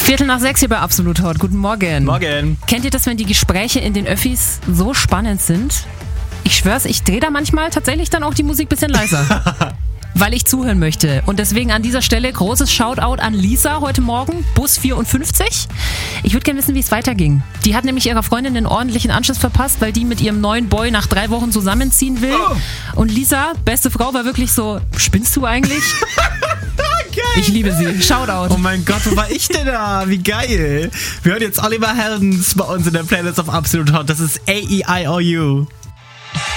5:45 hier bei Absolut Hot. Guten Morgen. Morgen. Kennt ihr das, wenn die Gespräche in den Öffis so spannend sind? Ich schwör's, ich drehe da manchmal tatsächlich dann auch die Musik ein bisschen leiser. Weil ich zuhören möchte. Und deswegen an dieser Stelle großes Shoutout an Lisa heute Morgen, Bus 54. Ich würde gerne wissen, wie es weiterging. Die hat nämlich ihrer Freundin einen ordentlichen Anschluss verpasst, weil die mit ihrem neuen Boy nach 3 Wochen zusammenziehen will. Oh. Und Lisa, beste Frau, war wirklich so, spinnst du eigentlich? Geil. Ich liebe sie. Shoutout. Oh mein Gott, wo war ich denn da? Wie geil. Wir hören jetzt Oliver Heldens bei uns in der Playlist auf Absolut Hot. Das ist A-E-I-O-U.